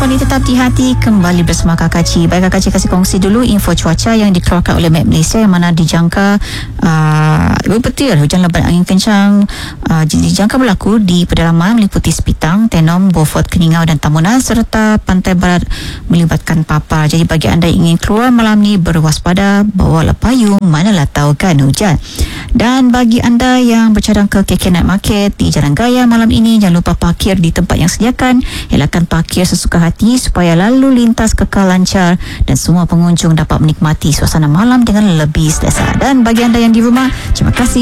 Poni tetap di hati kembali bersama Kakak Ci. Baik, Kakak Ci kasih kongsi dulu info cuaca yang dikeluarkan oleh Met Malaysia, yang mana dijangka berpetir hujan lebat angin kencang dijangka berlaku di pedalaman meliputi Sepitang, Tenom, Beaufort, Keningau dan Tamunan serta pantai barat melibatkan Papar. Jadi bagi anda yang ingin keluar malam ni, berwaspada, bawalah payung, manalah tahu kan hujan. Dan bagi anda yang bercadang ke KK Night Market di Jalan Gaya malam ini, jangan lupa parkir di tempat yang sediakan. Elakkan parkir sesuka hati supaya lalu lintas kekal lancar dan semua pengunjung dapat menikmati suasana malam dengan lebih selesa. Dan bagi anda yang di rumah, terima kasih